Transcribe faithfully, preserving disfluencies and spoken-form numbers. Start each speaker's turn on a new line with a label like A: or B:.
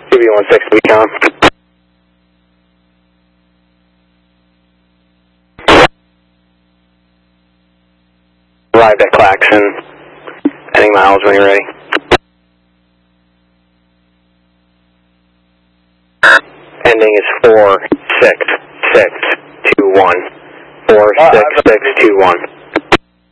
A: Give you one six, we count. Arrived at Claxon. Ending miles when you're ready. Ending is four six six two one. Four six six two one.